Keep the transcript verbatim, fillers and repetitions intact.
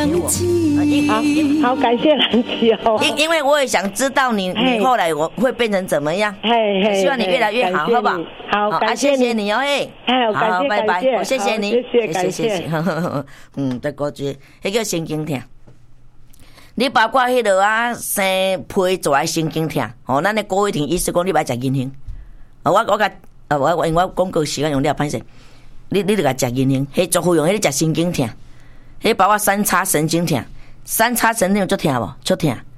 给我。 好，好，感谢兰姐哦。 因因为我也想知道你你后来我会变成怎么样。 嘿嘿， 希望你越来越好，好不好？ 好，感谢谢你哦，哎， 哎，感谢， 拜拜，我谢谢你， 谢谢， 谢谢，谢谢。嗯，得高级，迄叫神经痛。你包括迄落啊，生皮做爱神经痛，哦，咱的郭伟霆医师讲你别食银杏，我我甲，我我因为我广告时间用了歹势，你你著甲食银杏，迄足好用，迄你食神经痛，迄包括三叉神经痛，三叉神经有足痛无？足痛。